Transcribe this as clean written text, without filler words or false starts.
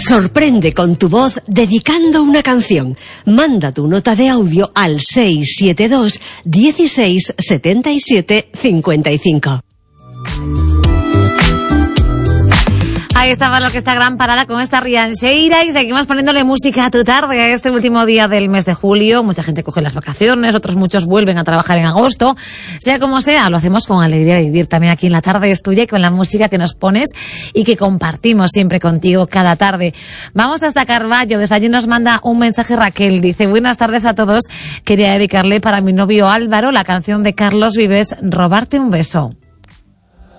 Sorprende con tu voz dedicando una canción. Manda tu nota de audio al 672 16 77 55. Ahí estaba lo que está gran parada con esta Rianxeira y seguimos poniéndole música a tu tarde este último día del mes de julio. Mucha gente coge las vacaciones, otros muchos vuelven a trabajar en agosto. Sea como sea, lo hacemos con alegría de vivir también aquí en La Tarde es Tuya y con la música que nos pones y que compartimos siempre contigo cada tarde. Vamos hasta Carballo, desde allí nos manda un mensaje Raquel. Dice, buenas tardes a todos, quería dedicarle para mi novio Álvaro la canción de Carlos Vives, Robarte un beso.